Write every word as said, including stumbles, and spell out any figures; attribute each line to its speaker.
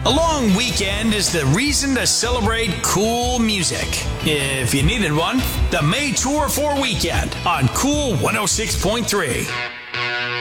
Speaker 1: A long weekend is the reason to celebrate cool music. If you needed one, the May Tour for Weekend on Cool one oh six point three.